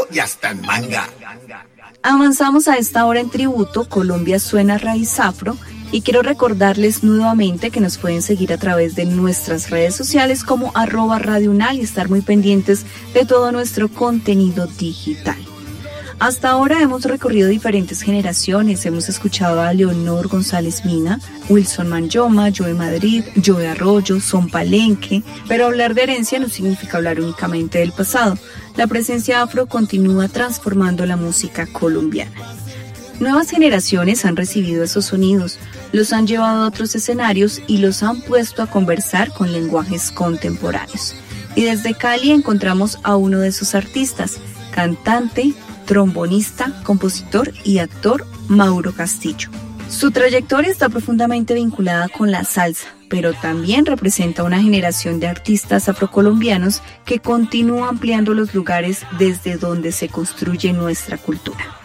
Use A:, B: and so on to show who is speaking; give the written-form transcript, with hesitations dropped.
A: y hasta en manga.
B: Avanzamos a esta hora en tributo, Colombia suena raíz afro, y quiero recordarles nuevamente que nos pueden seguir a través de nuestras redes sociales como @radiounal y estar muy pendientes de todo nuestro contenido digital. Hasta ahora hemos recorrido diferentes generaciones, hemos escuchado a Leonor González Mina, Wilson Manyoma, Joe Madrid, Joe Arroyo, Son Palenque, pero hablar de herencia no significa hablar únicamente del pasado. La presencia afro continúa transformando la música colombiana. Nuevas generaciones han recibido esos sonidos, los han llevado a otros escenarios y los han puesto a conversar con lenguajes contemporáneos. Y desde Cali encontramos a uno de sus artistas, cantante, trombonista, compositor y actor Mauro Castillo. Su trayectoria está profundamente vinculada con la salsa, pero también representa una generación de artistas afrocolombianos que continúa ampliando los lugares desde donde se construye nuestra cultura.